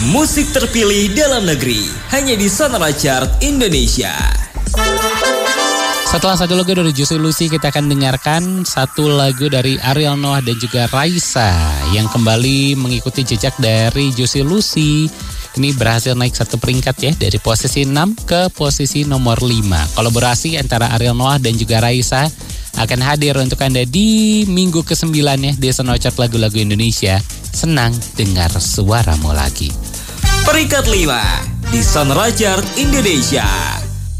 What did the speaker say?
Musik terpilih dalam negeri hanya di Sonora Chart Indonesia. Setelah satu lagu dari Juicy Lucy, kita akan dengarkan satu lagu dari Ariel Noah dan juga Raisa yang kembali mengikuti jejak dari Juicy Lucy. Ini berhasil naik satu peringkat ya, dari posisi 6 ke posisi nomor 5. Kolaborasi antara Ariel Noah dan juga Raisa akan hadir untuk Anda di minggu ke-9 ya di Sonora Chart Lagu-Lagu Indonesia. Senang dengar suaramu lagi. Peringkat 5 di Sonora Chart Indonesia.